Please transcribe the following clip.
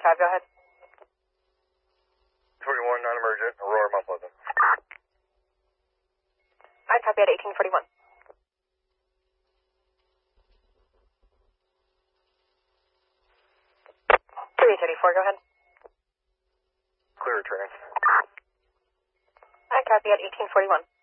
5, go ahead. 41, non-emergent, Aurora, Mount Pleasant. I copy at 1841. 334, go ahead. Clear trans. I copy at 1841.